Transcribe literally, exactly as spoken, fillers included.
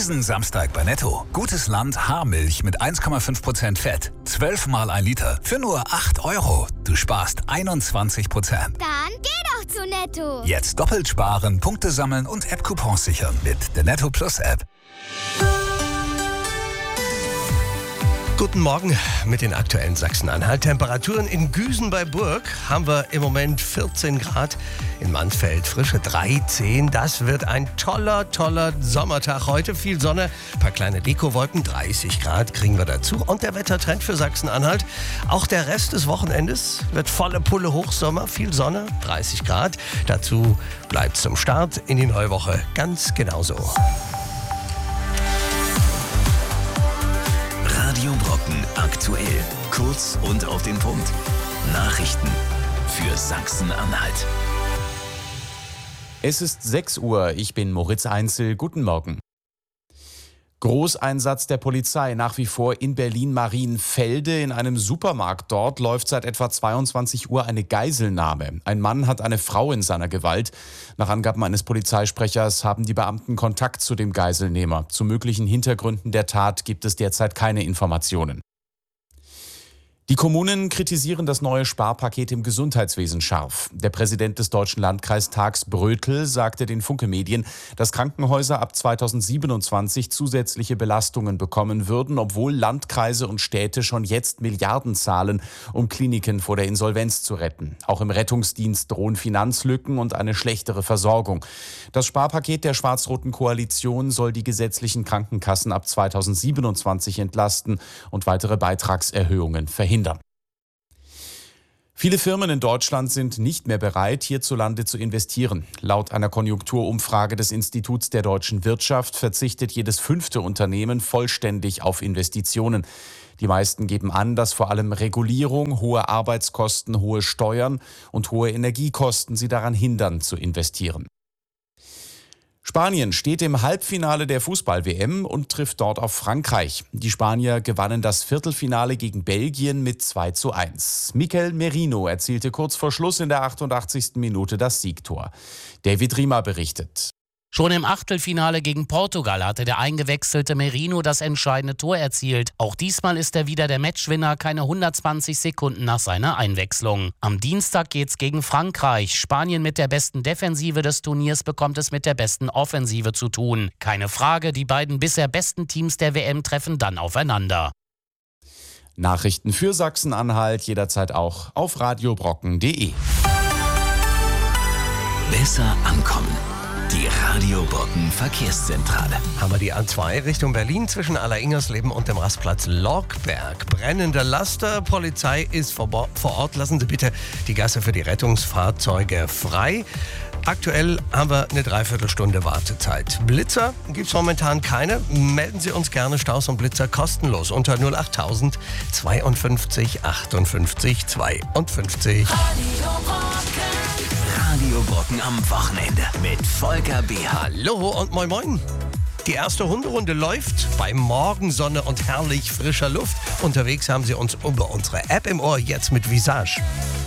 Diesen Samstag bei Netto. Gutes Land Haarmilch mit eins Komma fünf Prozent Fett. zwölf Mal ein Liter für nur acht Euro. Du sparst einundzwanzig Prozent. Dann geh doch zu Netto. Jetzt doppelt sparen, Punkte sammeln und App-Coupons sichern mit der Netto Plus App. Guten Morgen mit den aktuellen Sachsen-Anhalt-Temperaturen. In Güsen bei Burg haben wir im Moment vierzehn Grad, in Mansfeld frische dreizehn. Das wird ein toller, toller Sommertag heute. Viel Sonne, ein paar kleine Dekowolken, dreißig Grad kriegen wir dazu. Und der Wettertrend für Sachsen-Anhalt. Auch der Rest des Wochenendes wird volle Pulle Hochsommer, viel Sonne, dreißig Grad. Dazu bleibt zum Start in die neue Woche ganz genauso. Radio Brocken aktuell. Kurz und auf den Punkt. Nachrichten für Sachsen-Anhalt. Es ist sechs Uhr, ich bin Moritz Einzel. Guten Morgen. Großeinsatz der Polizei nach wie vor in Berlin-Marienfelde. In einem Supermarkt dort läuft seit etwa zweiundzwanzig Uhr eine Geiselnahme. Ein Mann hat eine Frau in seiner Gewalt. Nach Angaben eines Polizeisprechers haben die Beamten Kontakt zu dem Geiselnehmer. Zu möglichen Hintergründen der Tat gibt es derzeit keine Informationen. Die Kommunen kritisieren das neue Sparpaket im Gesundheitswesen scharf. Der Präsident des Deutschen Landkreistags Brötel sagte den Funke-Medien, dass Krankenhäuser ab zweitausendsiebenundzwanzig zusätzliche Belastungen bekommen würden, obwohl Landkreise und Städte schon jetzt Milliarden zahlen, um Kliniken vor der Insolvenz zu retten. Auch im Rettungsdienst drohen Finanzlücken und eine schlechtere Versorgung. Das Sparpaket der schwarz-roten Koalition soll die gesetzlichen Krankenkassen ab zweitausendsiebenundzwanzig entlasten und weitere Beitragserhöhungen verhindern. Viele Firmen in Deutschland sind nicht mehr bereit, hierzulande zu investieren. Laut einer Konjunkturumfrage des Instituts der deutschen Wirtschaft verzichtet jedes fünfte Unternehmen vollständig auf Investitionen. Die meisten geben an, dass vor allem Regulierung, hohe Arbeitskosten, hohe Steuern und hohe Energiekosten sie daran hindern, zu investieren. Spanien steht im Halbfinale der Fußball-W M und trifft dort auf Frankreich. Die Spanier gewannen das Viertelfinale gegen Belgien mit zwei zu eins. Mikel Merino erzielte kurz vor Schluss in der achtundachtzigsten Minute das Siegtor. David Riemer berichtet. Schon im Achtelfinale gegen Portugal hatte der eingewechselte Merino das entscheidende Tor erzielt. Auch diesmal ist er wieder der Matchwinner, keine hundertzwanzig Sekunden nach seiner Einwechslung. Am Dienstag geht's gegen Frankreich. Spanien mit der besten Defensive des Turniers bekommt es mit der besten Offensive zu tun. Keine Frage, die beiden bisher besten Teams der W M treffen dann aufeinander. Nachrichten für Sachsen-Anhalt jederzeit auch auf radiobrocken punkt de. Besser ankommen. Die Radio Brocken Verkehrszentrale. Haben wir die A zwei Richtung Berlin zwischen Allersingersleben und dem Rastplatz Lorgberg. Brennender Laster, Polizei ist vor Ort. Lassen Sie bitte die Gasse für die Rettungsfahrzeuge frei. Aktuell haben wir eine Dreiviertelstunde Wartezeit. Blitzer gibt es momentan keine. Melden Sie uns gerne Staus und Blitzer kostenlos unter null acht tausend zweiundfünfzig achtundfünfzig zweiundfünfzig. Radio Brocken. Radio Brocken am Wochenende mit Volker B. Hallo und moin moin. Die erste Hunderunde läuft bei Morgensonne und herrlich frischer Luft. Unterwegs haben Sie uns über unsere App im Ohr, jetzt mit Visage.